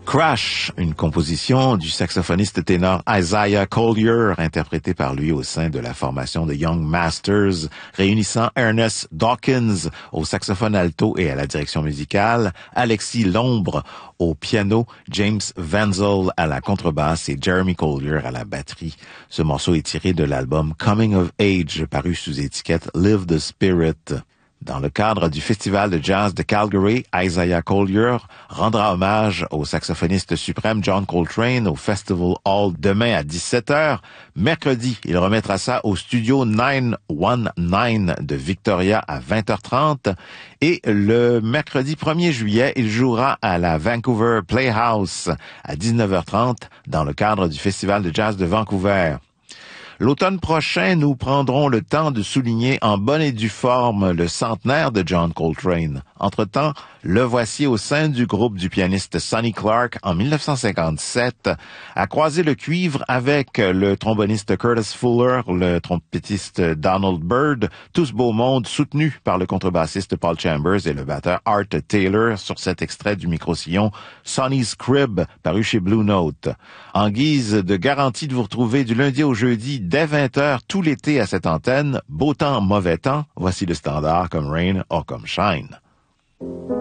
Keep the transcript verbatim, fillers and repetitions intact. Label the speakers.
Speaker 1: Crash, une composition du saxophoniste ténor Isaiah Collier, interprétée par lui au sein de la formation de Young Masters, réunissant Ernest Dawkins au saxophone alto et à la direction musicale, Alexis Lombre au piano, James Wenzel à la contrebasse et Jeremy Collier à la batterie. Ce morceau est tiré de l'album Coming of Age, paru sous étiquette Live the Spirit. Dans le cadre du Festival de jazz de Calgary, Isaiah Collier rendra hommage au saxophoniste suprême John Coltrane au Festival Hall demain à dix-sept heures. Mercredi, il remettra ça au studio neuf cent dix-neuf de Victoria à vingt heures trente. Et le mercredi premier juillet, il jouera à la Vancouver Playhouse à dix-neuf heures trente dans le cadre du Festival de jazz de Vancouver. L'automne prochain, nous prendrons le temps de souligner en bonne et due forme le centenaire de John Coltrane. Entre-temps, le voici au sein du groupe du pianiste Sonny Clark en mille neuf cent cinquante-sept, a croisé le cuivre avec le tromboniste Curtis Fuller, le trompettiste Donald Byrd, tous beau monde soutenus par le contrebassiste Paul Chambers et le batteur Art Taylor sur cet extrait du micro-sillon Sonny's Crib, paru chez Blue Note. En guise de garantie de vous retrouver du lundi au jeudi dès vingt heures tout l'été à cette antenne, beau temps, mauvais temps, voici le standard comme Rain or comme Shine.